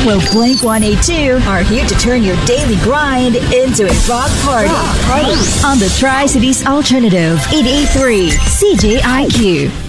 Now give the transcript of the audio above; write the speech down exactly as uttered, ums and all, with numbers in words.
Well, Blink one eighty-two are here to turn your daily grind into a rock party. Rock party. On the Tri-Cities Alternative, eight eighty-three C J I Q.